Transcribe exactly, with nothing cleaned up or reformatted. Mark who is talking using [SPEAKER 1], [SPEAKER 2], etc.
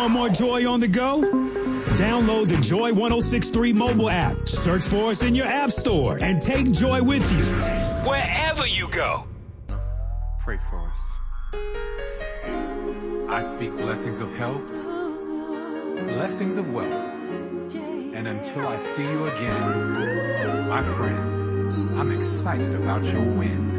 [SPEAKER 1] Want more joy on the go? Download the Joy ten sixty-three mobile app. Search for us in your app store and take Joy with you wherever you go.
[SPEAKER 2] Pray for us. I speak blessings of health, blessings of wealth, and until I see you again, my friend, I'm excited about your win.